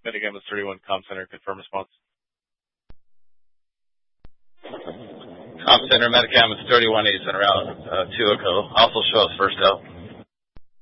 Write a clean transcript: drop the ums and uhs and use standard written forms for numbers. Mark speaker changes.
Speaker 1: Metagam is 31, comm center, confirm response.
Speaker 2: Comm center, Metacam is 31, 8 center out, 2 echo. Also show us first out.